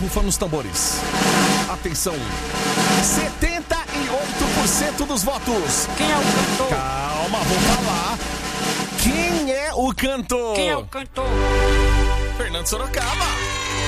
rufando os tambores. Atenção, 78% dos votos. Quem é o cantor? Calma, vou falar. Quem é o cantor? Quem é o cantor? Fernando Sorocaba.